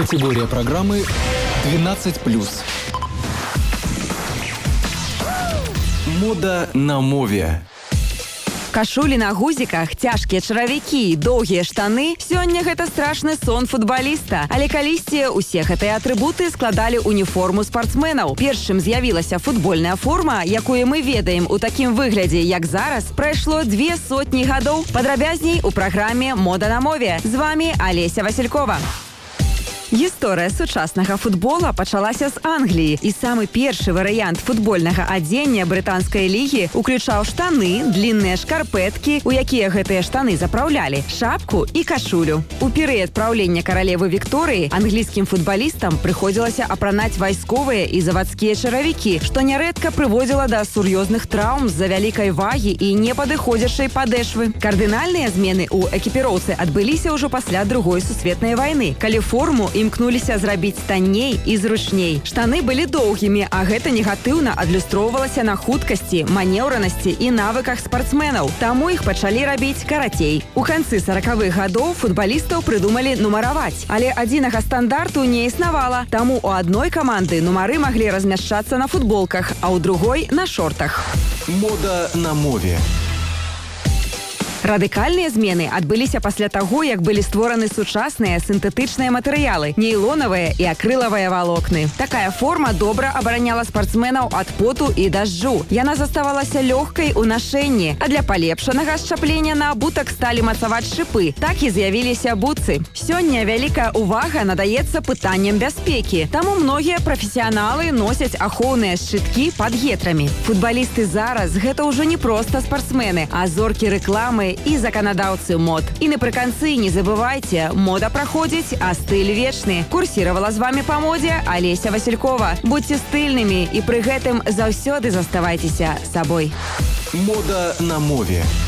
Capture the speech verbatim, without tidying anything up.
Категория программы двенадцать плюс. Мода на мове. Кашулі на гузіках, цяжкія чаравікі, доўгія штаны – сёння гэта страшны сон футбаліста. Але калісьці усе гэтыя атрыбуты складалі уніформу спартсменаў. Першым з'явілася футбольная форма, якую мы ведаем у такім выглядзе, як зараз, прайшло две сотні гадоў. Падрабязней у праграме «Мода на мове». З вами Алеся Василькова. Гісторыя сучаснага футбола пачалася з Англіі, і самы першы варыянт футбольнага адзення брытанскай лігі уключаў штаны, длінныя шкарпэткі, у якія гэтыя штаны запраўлялі, шапку і кашулю. У перыяд праўлення каралевы Вікторыі англійскім футбалістам прыходзілася апранаць вайсковыя і завадскія чаравікі, што нярэдка прыводзіла да сур'ёзных траўм з-за вялікай вагі і непадыходзячай падэшвы. Кардынальныя змены ў экіпіроўцы адбыліся ўжо пасля Другой сусветнай вайны, калі форму імкнуліся зрабіць танней і зручней. Штаны былі доўгімі, а гэта негатыўна адлюстроўвалася на хуткасці, манеўранасці і навыках спартсменаў. Таму іх пачалі рабіць карацей. У канцы саракавых гадоў футбалістаў прыдумалі нумараваць, але адзінага стандарту не існавала. Таму у адной каманды нумары маглі размяшчацца на футболках, а ў другой на шортах. Мода на мове. Радыкальныя змены адбыліся пасля таго, як былі створаны сучасныя сінтэтычныя матэрыялы, нейлонавыя і акрылавыя валокны. Такая форма добра абараняла спартсменаў ад поту і дажджу. Яна заставалася лёгкай у нашэнні, а для палепшанага шчаплення на абутак сталі мацаваць шыпы. Так і з'явіліся бутсы. Сёння вялікая ўвага надаецца пытанням бяспекі, таму многія прафесіяналы носяць ахоўныя шчыткі пад гетрамі. Футбалісты зараз гэта ўжо не проста спартсмены, а зоркі рэкламы і заканадаўцы мод. І напрыканцы не забывайце, мода праходзіць, а стыль вечны. Курсіравала з вами па модзе Алеся Василькова. Будьце стыльнымі і пры гэтым заўсёды заставайцеся сабой. Мода на мове.